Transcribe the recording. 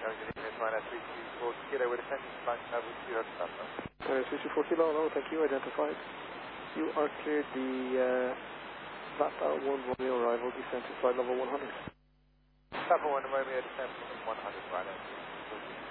Minus 324 Kilo with attention to flight level 200 324 Kilo, hello, thank you, identified. You are cleared the VAPA 1 Romeo arrival, descent to flight level 100. VAPA 1 Romeo, descent to 100, right.